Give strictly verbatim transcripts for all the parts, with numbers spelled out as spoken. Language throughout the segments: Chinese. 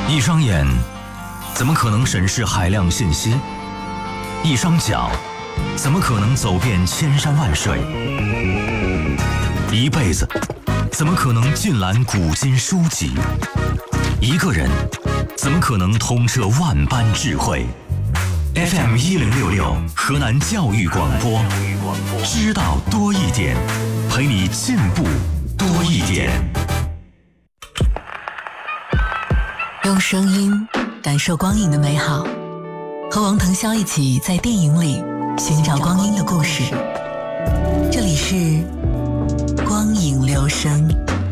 一双眼怎么可能审视海量信息？一双脚怎么可能走遍千山万水？一辈子怎么可能尽览古今书籍？一个人怎么可能通彻万般智慧？ F M 一零六六河南教育广播，知道多一点，陪你进步多一点。 用声音感受光影的美好，和王腾霄一起在电影里寻找光阴的故事。这里是光影留声。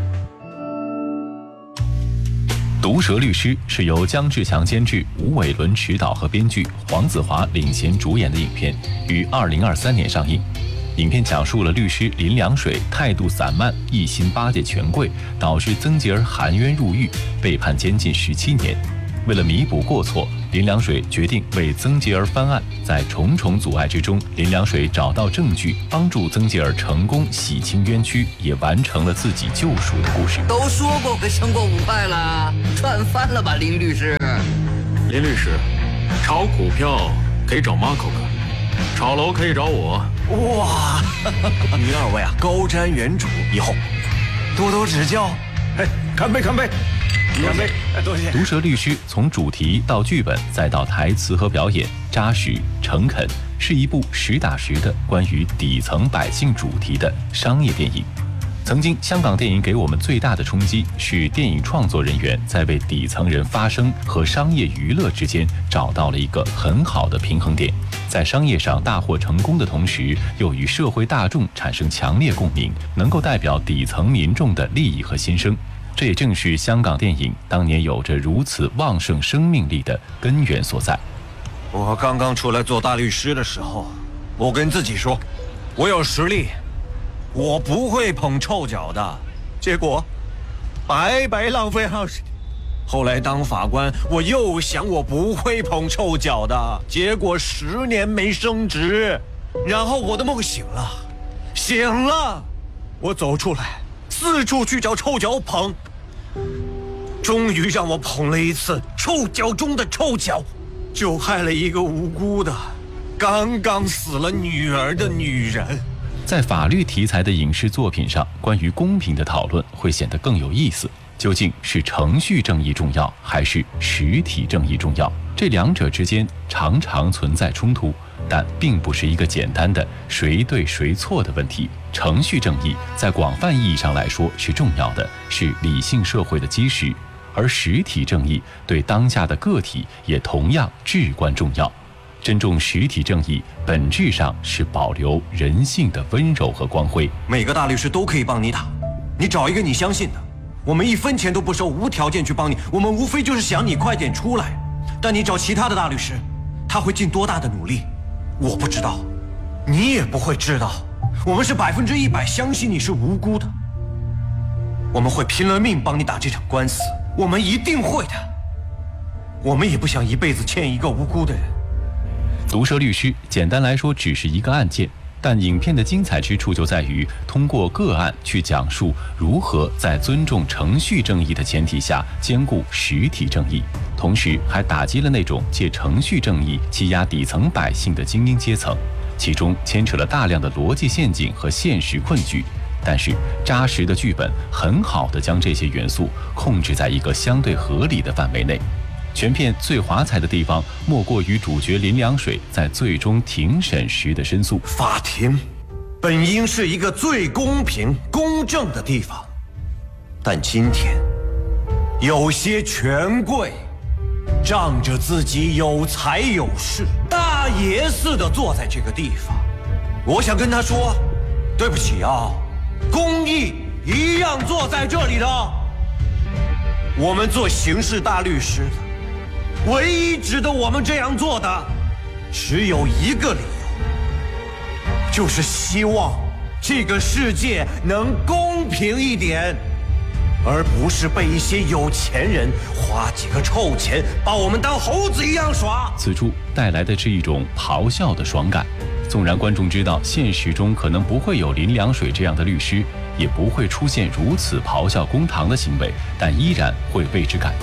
毒舌律师是由姜志强监制、吴伟伦执导和编剧，黄子华领衔主演的影片，于二零二三年上映。影片讲述了律师林良水态度散漫，一心巴结权贵，导致曾洁儿含冤入狱，被判监禁十七年。为了弥补过错，林良水决定为曾洁儿翻案。在重重阻碍之中，林良水找到证据，帮助曾洁儿成功洗清冤屈，也完成了自己救赎的故事。 都说过会升过五块了，赚翻了吧，林律师。 林律师，炒股票可以找 Marco 哥，炒楼可以找我。 哇，你二位啊，高瞻远瞩，以后多多指教。 哎，干杯，干杯！ 干杯！多谢。 毒舌律师从主题到剧本再到台词和表演，扎实诚恳，是一部实打实的关于底层百姓主题的商业电影。曾经香港电影给我们最大的冲击是电影创作人员在为底层人发声和商业娱乐之间找到了一个很好的平衡点，在商业上大获成功的同时，又与社会大众产生强烈共鸣，能够代表底层民众的利益和心声。这也正是香港电影当年有着如此旺盛生命力的根源所在。 我刚刚出来做大律师的时候，我跟自己说，我有实力，我不会捧臭脚的。结果白白浪费二十年。后来当法官，我又想我不会捧臭脚的，结果十年没升职。然后我的梦醒了，醒了，我走出来，四处去找臭脚捧，终于让我捧了一次臭脚中的臭脚，就害了一个无辜的刚刚死了女儿的女人。 在法律题材的影视作品上，关于公平的讨论会显得更有意思。究竟是程序正义重要，还是实体正义重要？这两者之间常常存在冲突，但并不是一个简单的谁对谁错的问题。程序正义在广泛意义上来说是重要的，是理性社会的基石，而实体正义对当下的个体也同样至关重要。珍重实体正义，本质上是保留人性的温柔和光辉。 每个大律师都可以帮你打，你找一个你相信的，我们一分钱都不收，无条件去帮你，我们无非就是想你快点出来。但你找其他的大律师，他会尽多大的努力，我不知道，你也不会知道。我们是百分之一百相信你是无辜的，我们会拼了命帮你打这场官司，我们一定会的。我们也不想一辈子欠一个无辜的人。 毒舌律师简单来说只是一个案件，但影片的精彩之处就在于通过个案去讲述如何在尊重程序正义的前提下兼顾实体正义，同时还打击了那种借程序正义欺压底层百姓的精英阶层，其中牵扯了大量的逻辑陷阱和现实困局。但是扎实的剧本很好地将这些元素控制在一个相对合理的范围内。全片最华彩的地方，莫过于主角林良水在最终庭审时的申诉。 法庭本应是一个最公平公正的地方，但今天有些权贵仗着自己有财有势，大爷似的坐在这个地方。我想跟他说，对不起啊，公义一样坐在这里的。我们做刑事大律师的，唯一值得我们这样做的，只有一个理由，就是希望这个世界能公平一点，而不是被一些有钱人花几个臭钱把我们当猴子一样耍。 此处带来的是一种咆哮的爽感。纵然观众知道现实中可能不会有林良水这样的律师，也不会出现如此咆哮公堂的行为，但依然会为之感动。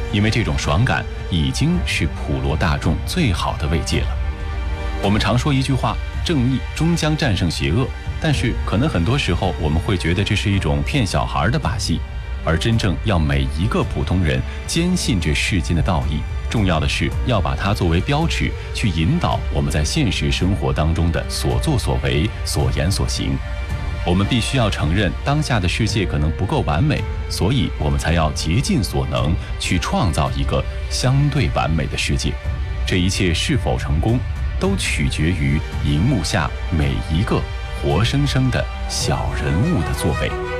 因为这种爽感已经是普罗大众最好的慰藉了。我们常说一句话，正义终将战胜邪恶，但是可能很多时候我们会觉得这是一种骗小孩的把戏，而真正要每一个普通人坚信这世间的道义，重要的是要把它作为标尺，去引导我们在现实生活当中的所作所为、所言所行。我们必须要承认，当下的世界可能不够完美，所以我们才要竭尽所能去创造一个相对完美的世界。这一切是否成功，都取决于荧幕下每一个活生生的小人物的作为。